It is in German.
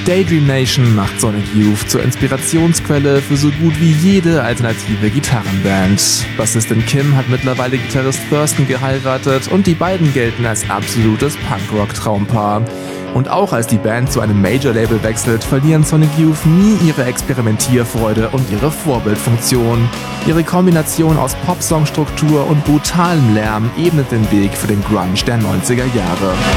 Daydream Nation macht Sonic Youth zur Inspirationsquelle für so gut wie jede alternative Gitarrenband. Bassistin Kim hat mittlerweile Gitarrist Thurston geheiratet und die beiden gelten als absolutes Punkrock-Traumpaar. Und auch als die Band zu einem Major-Label wechselt, verlieren Sonic Youth nie ihre Experimentierfreude und ihre Vorbildfunktion. Ihre Kombination aus Popsong-Struktur und brutalem Lärm ebnet den Weg für den Grunge der 90er Jahre.